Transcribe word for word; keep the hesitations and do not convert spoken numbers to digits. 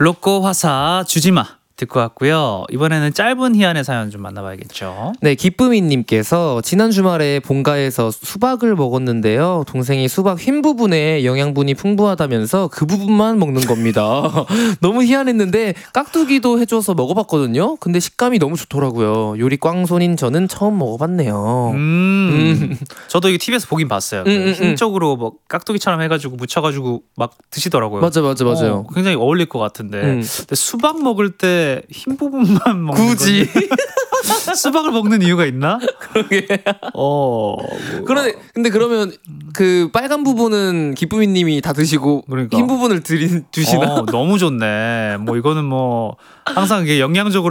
로꼬 화사 주지마 듣고 왔고요. 이번에는 짧은 희안의 사연 좀 만나봐야겠죠. 네, 기쁨이님께서 지난 주말에 본가에서 수박을 먹었는데요. 동생이 수박 흰 부분에 영양분이 풍부하다면서 그 부분만 먹는 겁니다. 너무 희한했는데 깍두기도 해줘서 먹어봤거든요. 근데 식감이 너무 좋더라고요. 요리 꽝손인 저는 처음 먹어봤네요. 음, 음. 저도 이거 티비에서 보긴 봤어요. 그 음, 음, 흰 쪽으로 뭐 깍두기처럼 해가지고 묻혀가지고 막 드시더라고요. 맞아, 맞아, 맞아요. 어, 굉장히 어울릴 것 같은데. 음. 근데 수박 먹을 때 흰 부분만 먹는 굳이 건데 수박을 먹는 이유가 있나? 그러게. 어. 뭐. 그런데 근데 그러면 그 빨간 부분은 기쁨이님이 다 드시고 그러니까. 흰 부분을 드리, 주시나? 어, 너무 좋네. 뭐 이거는 뭐 항상 이게 영양적으로